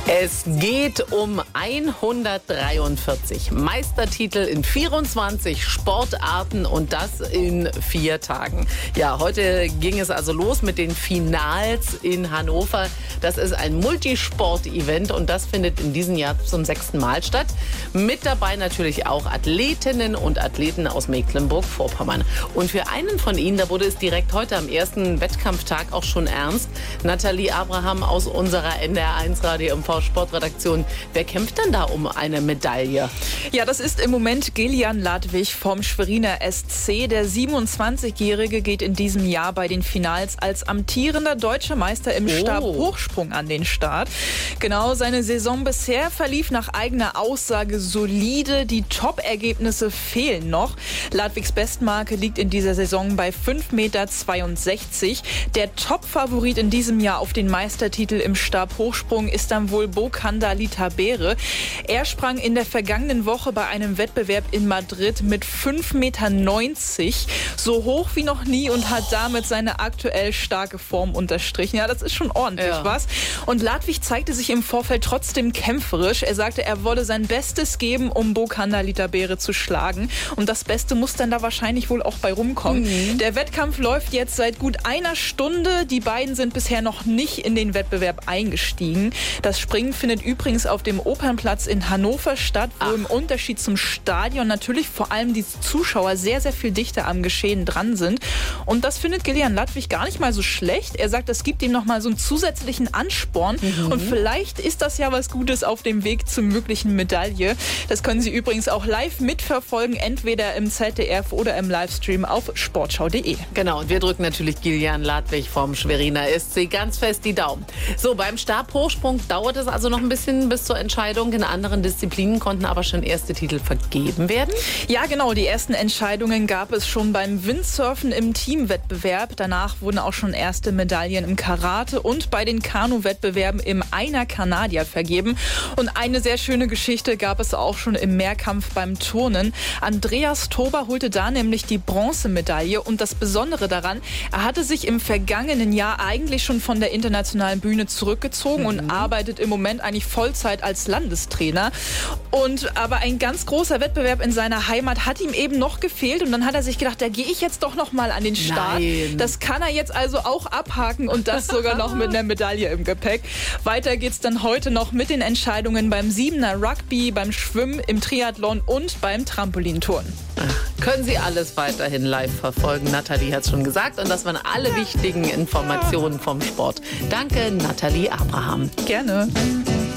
Es geht um 143 Meistertitel in 24 Sportarten und das in 4 Tagen. Ja, heute ging es also los mit den Finals in Hannover. Das ist ein Multisport-Event und das findet in diesem Jahr zum 6. Mal statt. Mit dabei natürlich auch Athletinnen und Athleten aus Mecklenburg-Vorpommern. Und für einen von ihnen, da wurde es direkt heute am ersten Wettkampftag auch schon ernst. Nathalie Abraham aus unserer NDR1 Radio MV Sportredaktion. Wer kämpft denn da um eine Medaille? Ja, das ist im Moment Gillian Ladwig vom Schweriner SC. Der 27-Jährige geht in diesem Jahr bei den Finals als amtierender deutscher Meister im Stabhochsprung an den Start. Genau, seine Saison bisher verlief nach eigener Aussage solide. Die Top-Ergebnisse fehlen noch. Ladwigs Bestmarke liegt in dieser Saison bei 5,62 Meter. Der Top-Favorit in diesem Jahr auf den Meistertitel im Stabhochsprung ist dann wohl Bokanda Litabere. Er sprang in der vergangenen Woche bei einem Wettbewerb in Madrid mit 5,90 Meter, so hoch wie noch nie und hat damit seine aktuell starke Form unterstrichen. Ja, das ist schon ordentlich was. Und Ladwig zeigte sich im Vorfeld trotzdem kämpferisch. Er sagte, er wolle sein Bestes geben, um Bokanda Litabere zu schlagen. Und das Beste muss dann da wahrscheinlich wohl auch bei rumkommen. Der Wettkampf läuft jetzt seit gut einer Stunde. Die beiden sind bisher noch nicht in den Wettbewerb eingestiegen. Das Springen findet übrigens auf dem Opernplatz in Hannover statt, wo im Unterschied zum Stadion natürlich vor allem die Zuschauer sehr, sehr viel dichter am Geschehen dran sind. Und das findet Gillian Ladwig gar nicht mal so schlecht. Er sagt, es gibt ihm noch mal so einen zusätzlichen Ansporn. Und vielleicht ist das ja was Gutes auf dem Weg zur möglichen Medaille. Das können Sie übrigens auch live mitverfolgen, entweder im ZDF oder im Livestream auf sportschau.de. Genau, und wir drücken natürlich Gillian Ladwig vom Schweriner SC ganz fest die Daumen. So, beim Stabhochsprung dauert es also noch ein bisschen bis zur Entscheidung. In anderen Disziplinen konnten aber schon erste Titel vergeben werden. Ja, genau. Die ersten Entscheidungen gab es schon beim Windsurfen im Teamwettbewerb. Danach wurden auch schon erste Medaillen im Karate und bei den Kanu-Wettbewerben im Einer-Kanadier vergeben. Und eine sehr schöne Geschichte gab es auch schon im Mehrkampf beim Turnen. Andreas Tober holte da nämlich die Bronzemedaille. Und das Besondere daran, er hatte sich im vergangenen Jahr eigentlich schon von der internationalen Bühne zurückgezogen und arbeitet im Moment eigentlich Vollzeit als Landestrainer. Aber ein ganz großer Wettbewerb in seiner Heimat hat ihm eben noch gefehlt. Und dann hat er sich gedacht, da gehe ich jetzt doch noch mal an den Start. Nein. Das kann er jetzt also auch abhaken und das sogar noch mit einer Medaille im Gepäck. Weiter geht's dann heute noch mit den Entscheidungen beim 7er Rugby, beim Schwimmen, im Triathlon und beim Trampolinturnen. Können Sie alles weiterhin live verfolgen. Nathalie hat es schon gesagt. Und das waren alle wichtigen Informationen vom Sport. Danke, Nathalie Abraham. Gerne.